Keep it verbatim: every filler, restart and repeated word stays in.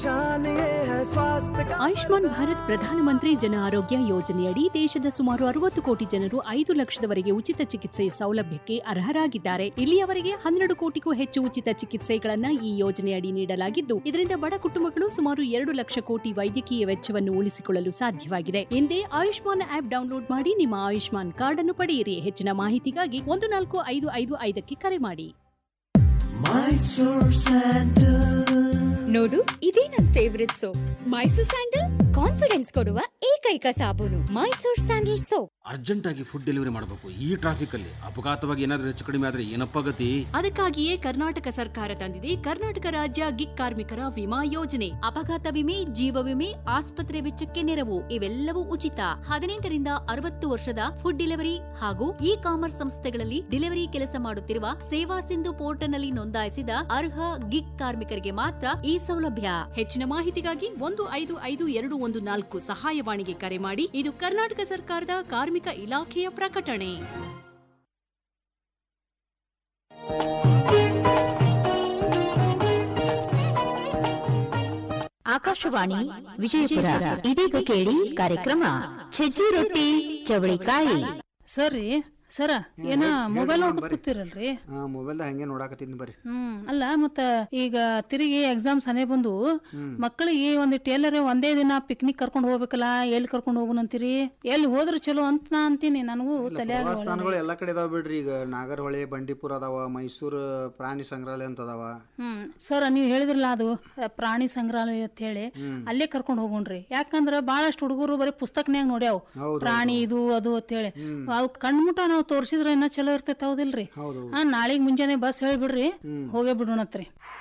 ಆಯುಷ್ಮಾನ್ ಭಾರತ್ ಪ್ರಧಾನಮಂತ್ರಿ ಜನ ಆರೋಗ್ಯ ಯೋಜನೆಯಡಿ ದೇಶದ ಸುಮಾರು ಅರವತ್ತು ಕೋಟಿ ಜನರು ಐದು ಲಕ್ಷದವರೆಗೆ ಉಚಿತ ಚಿಕಿತ್ಸೆ ಸೌಲಭ್ಯಕ್ಕೆ ಅರ್ಹರಾಗಿದ್ದಾರೆ. ಇಲ್ಲಿಯವರೆಗೆ ಹನ್ನೆರಡು ಕೋಟಿಗೂ ಹೆಚ್ಚು ಉಚಿತ ಚಿಕಿತ್ಸೆಗಳನ್ನ ಈ ಯೋಜನೆಯಡಿ ನೀಡಲಾಗಿದ್ದು, ಇದರಿಂದ ಬಡ ಕುಟುಂಬಗಳು ಸುಮಾರು ಎರಡು ಲಕ್ಷ ಕೋಟಿ ವೈದ್ಯಕೀಯ ವೆಚ್ಚವನ್ನು ಉಳಿಸಿಕೊಳ್ಳಲು ಸಾಧ್ಯವಾಗಿದೆ. ಹಿಂದೆ ಆಯುಷ್ಮಾನ್ ಆಪ್ ಡೌನ್ಲೋಡ್ ಮಾಡಿ ನಿಮ್ಮ ಆಯುಷ್ಮಾನ್ ಕಾರ್ಡ್ ಅನ್ನು ಪಡೆಯಿರಿ. ಹೆಚ್ಚಿನ ಮಾಹಿತಿಗಾಗಿ ಒಂದು ನಾಲ್ಕು ಐದು ಐದು ಐದಕ್ಕೆ ಕರೆ ಮಾಡಿ. ನೋಡು, ಇದೇ ನನ್ favourite soap. Mysore sandal confidence ಕೊಡುವ ಏಕೈಕ ಸಾಬೂನು ಮೈಸೂರ್ ಸ್ಯಾಂಡಲ್ ಸೋಪ್. ಅರ್ಜೆಂಟ್ ಆಗಿ ಫುಡ್ ಡೆಲಿವರಿ ಮಾಡಬೇಕು. ಈ ಟ್ರಾಫಿಕ್ ಅಲ್ಲಿ ಅಪಘಾತವಾಗಿ ಏನಾದ್ರೂ ಹೆಚ್ಚು ಕಡಿಮೆ ಆದ್ರೆ ಏನಪ್ಪ ಗತಿ? ಅದಕ್ಕಾಗಿಯೇ ಕರ್ನಾಟಕ ಸರ್ಕಾರ ತಂದಿದೆ ಕರ್ನಾಟಕ ರಾಜ್ಯ ಗಿಗ್ ಕಾರ್ಮಿಕರ ವಿಮಾ ಯೋಜನೆ. ಅಪಘಾತ ವಿಮೆ, ಜೀವ ವಿಮೆ, ಆಸ್ಪತ್ರೆ ವೆಚ್ಚಕ್ಕೆ ನೆರವು ಇವೆಲ್ಲವೂ ಉಚಿತ. ಹದಿನೆಂಟರಿಂದ ಅರವತ್ತು ವರ್ಷದ ಫುಡ್ ಡೆಲಿವರಿ ಹಾಗೂ ಇ ಕಾಮರ್ಸ್ ಸಂಸ್ಥೆಗಳಲ್ಲಿ ಡೆಲಿವರಿ ಕೆಲಸ ಮಾಡುತ್ತಿರುವ ಸೇವಾ ಸಿಂಧು ಪೋರ್ಟಲ್ನಲ್ಲಿ ನೋಂದಾಯಿಸಿದ ಅರ್ಹ ಗಿಗ್ ಕಾರ್ಮಿಕರಿಗೆ ಮಾತ್ರ ಈ ಸೌಲಭ್ಯ. ಹೆಚ್ಚಿನ ಮಾಹಿತಿಗಾಗಿ ಒಂದು ಐದು ಐದು ಎರಡು ಒಂದು ನಾಲ್ಕು ಸಹಾಯವಾಣಿಗೆ ಕರೆ ಮಾಡಿ. ಇದು ಕರ್ನಾಟಕ ಸರ್ಕಾರದ ಕಾರ್ಮಿಕ ಇಲಾಖೆಯ ಪ್ರಕಟಣೆ. ಆಕಾಶವಾಣಿ ವಿಜಯಪುರ. ಇದೀಗ ಕೇಳಿ ಕಾರ್ಯಕ್ರಮ ಸಜ್ಜಿ ರೊಟ್ಟಿ ಚವಳಿಕಾಯಿ. ಸರಿ ಸರ ಏನ ಮೊಬೈಲ್ ನೋಡ್ಕೊತ ಕೂತಿರಲ್ರಿ? ಮೊಬೈಲ್ ಹಂಗೆ ನೋಡಾಕತ್ತೀನಿ ಬರ್ರಿ. ಹ್ಮ್ ಅಲ್ಲ ಮತ್ತ ಈಗ ತಿರುಗಿ ಎಕ್ಸಾಮ್ ಸನೇ ಬಂದು ಮಕ್ಕಳಿಗೆ ಒಂದ್ ಟೇಲರ್ ಒಂದೇ ದಿನ ಪಿಕ್ನಿಕ್ ಕರ್ಕೊಂಡ್ ಹೋಗ್ಬೇಕಲ್ಲ, ಎಲ್ಲಿ ಕರ್ಕೊಂಡ್ ಹೋಗುನ್ ಅಂತೀರಿ? ಎಲ್ಲಿ ಹೋದ್ರ ಚಲೋ ಅಂತ ನಾ ಅಂತೀನಿ. ನನಗೂ ತಲೆಯಾಗ ಸ್ಥಾನಗಳು ಎಲ್ಲಾ ಕಡೆ ಇದಾವ ಬಿಡ್ರಿ. ಈಗ ನಾಗರಹೊಳೆ, ಬಂಡೀಪುರ ಅದಾವ, ಮೈಸೂರು ಪ್ರಾಣಿ ಸಂಗ್ರಹಾಲಯ ಅಂತ ಅದಾವ. ಹ್ಮ್ ಸರ್ ನೀವ್ ಹೇಳಿದ್ರಲ್ಲ ಅದು ಪ್ರಾಣಿ ಸಂಗ್ರಹಾಲಯ ಅಂತ ಹೇಳಿ ಅಲ್ಲೇ ಕರ್ಕೊಂಡ್ ಹೋಗೋಣ್ರಿ. ಯಾಕಂದ್ರ ಬಹಳಷ್ಟು ಹುಡುಗರು ಬರೀ ಪುಸ್ತಕನ್ಯಾಗ ನೋಡ್ಯಾವ್ ಪ್ರಾಣಿ ಇದು ಅದು ಅಂತ ಹೇಳಿ. ಅವ್ ಕಣ್ಮುಟ ನಾವ್ ತೋರ್ಸಿದ್ರ ಇನ್ನ ಚಲೋ ಇರ್ತೈತೆ. ಹೌದಿಲ್ರಿ? ನಾಳಿಗ್ ಮುಂಜಾನೆ ಬಸ್ ಹೇಳ್ಬಿಡ್ರಿ, ಹೋಗೇ ಬಿಡೋಣತ್ರಿ.